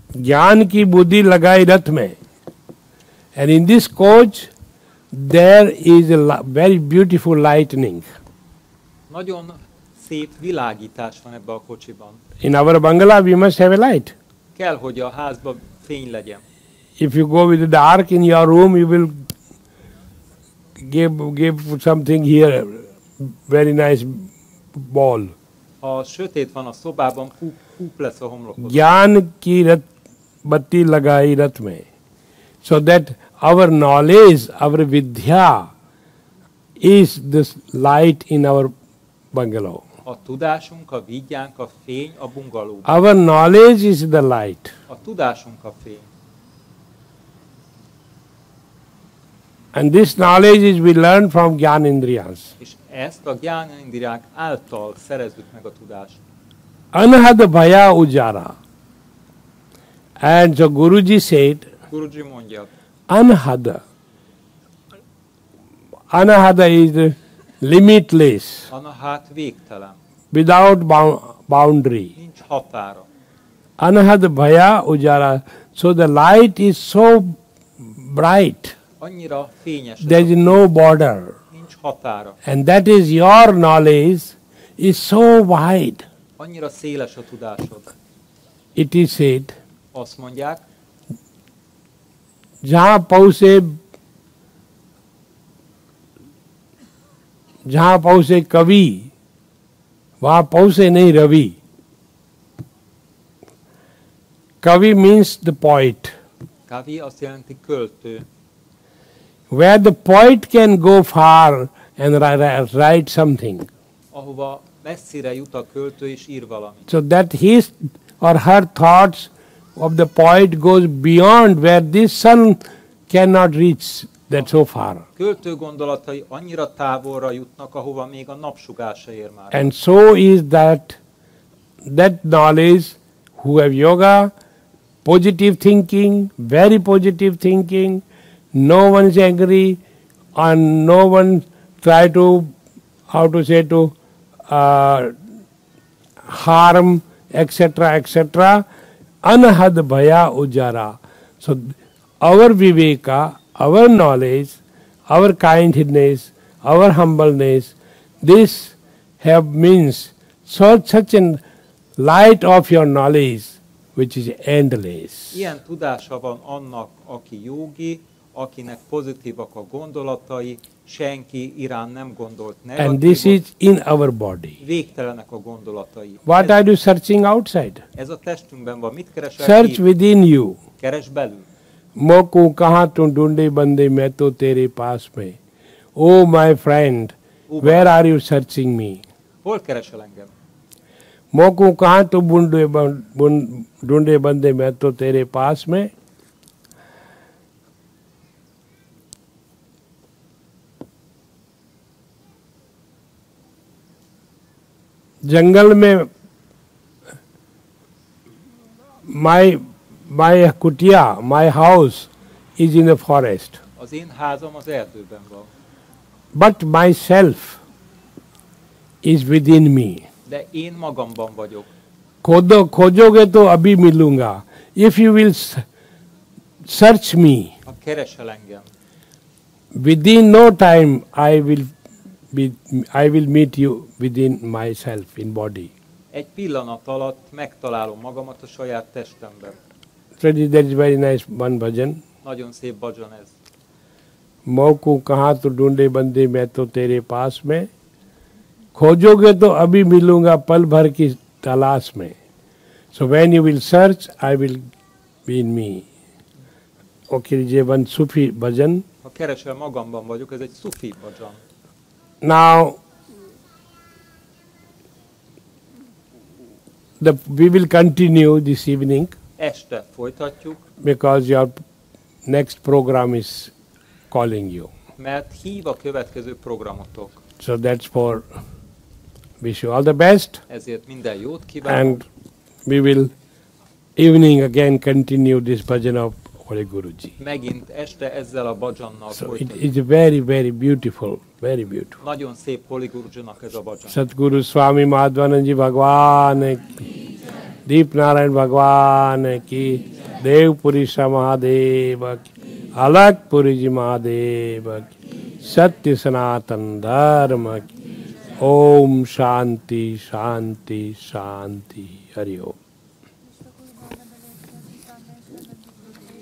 ज्ञान की बुद्धि लगाई रथ में. And in this coach, there is a very beautiful lightning. Nagyon szép világítás van ebben a kocsiban. In our bungalow, we must have a light. Kell, hogy a házban fény legyen. If you go with the dark in your room, you will give something here, very nice ball. Ha sötét van a szobában, kúp lesz a homlokod. ज्ञान की बत्ती लगाई रथ में, so that our knowledge, our vidya is this light in our bungalow. A tudásunk, a vigyánk, a fény a bungalóban. Our knowledge is the light. A tudásunk a fény. And this knowledge is we learn from Gyanendriyas. És ezt a Gyánendriák által szerezzük meg a tudást. Anhad bhaya ujara. And so Guruji said, Guruji mondja, anhada. Anahada is limitless, Anahát végtelen, without boundary. nincs határa. Anahad bhaya ujara. So the light is so bright. Annyira fényes, There is no border. nincs határa. And that is your knowledge is so wide. Annyira széles a tudásod. It is said, Azt mondják, जहाँ पहुँचे कवि वहाँ पहुँचे नहीं Ravi. Kavi means the poet. Kavi azt jelenti költő. Where the poet can go far and write something. Ahova messzire jut a költő és ír valamit. So that his or her thoughts of the poet goes beyond where this sun cannot reach that so far. Költő gondolatai annyira távolra jutnak, ahova még a napsugár se ér már. And so is that knowledge who have yoga, positive thinking, very positive thinking, no one is angry, and no one try to, harm, etc., etc. Anahad bhaya ujara. So our viveka, our knowledge, our kindness, our humbleness, this have means such a light of your knowledge which is endless. Ilyen tudása van annak, aki jogi, akinek pozitívak a gondolatai, senki irán nem gondolt negatívot. And this is in our body. Végtelenek a gondolatai. What are you searching outside? Ez a testünkben van. Mit keresel? Search within you. Keres belül. मोको कहाँ तू ढूंढे बंदे मैं तो तेरे पास में. Oh my friend, where are you searching me? Hol keresel engem? मोको कहाँ तू ढूंढे बंदे मैं तो तेरे पास में. जंगल में my kutia, my house is in the forest. Az én házam az erdőben van. But myself is within me. De én magamban vagyok. खोजोगे तो अभी मिलूंगा. If you will search me, Ha keresel engem, within no time I will meet you within myself in body. egy pillanat alatt megtalálom magamat a saját testemben. So that is very nice one bhajan. Nagyon szép bhajan ez. मौको कहाँ तो ढूंढे बंदे मैं तो तेरे पास में. खोजोगे तो अभी मिलूंगा पल भर की तलाश में. So when you will search, I will be in me. Okay, this is one Sufi bhajan. Ha keresel, magamban vagyok, ez egy szufi bhajan. Now, we will continue this evening. Este folytatjuk, Because your next program is calling you. mert hív a következő programotok. So that's for wish you all the best. Ezért minden jót kívánok. And we will evening again continue this bhajan of Holy Guruji. Megint este ezzel a bhajannal So folytatjuk. it is very, very beautiful, very beautiful. Nagyon szép Holy Gurujinak ez a bhajan. Satguru Swami Madhvanand Ji Bhagwan ki, Deep Narayan Bhagwan ki, Deopuri सा महादेव की, अलगपुरी जी महादेव की, सत्य सनातन धर्म की। ओम शांति शांति शांति। हरि ओम।